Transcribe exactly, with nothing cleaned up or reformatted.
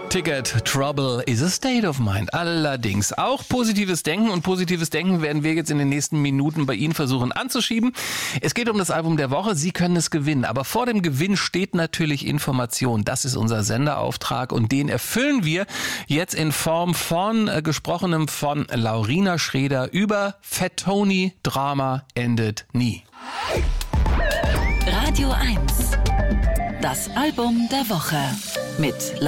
Ticket, Trouble is a state of mind. Allerdings auch positives Denken und positives Denken werden wir jetzt in den nächsten Minuten bei Ihnen versuchen anzuschieben. Es geht um das Album der Woche. Sie können es gewinnen. Aber vor dem Gewinn steht natürlich Information. Das ist unser Senderauftrag und den erfüllen wir jetzt in Form von äh, Gesprochenem von Laurina Schreder über Fat Tony, Drama endet nie. Radio eins. Das Album der Woche mit